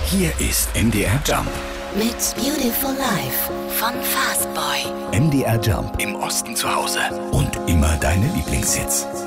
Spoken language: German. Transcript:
Hier ist MDR Jump. Mit Beautiful Life von Fastboy. MDR Jump im Osten zu Hause und immer deine Lieblingshits.